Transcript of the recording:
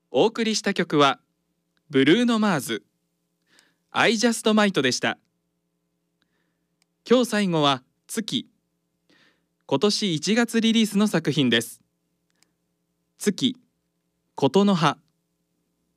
お送りした曲はブルーノ・マーズ I Just Might でした。今日最後は月。今年1月リリースの作品です。月、琴の葉。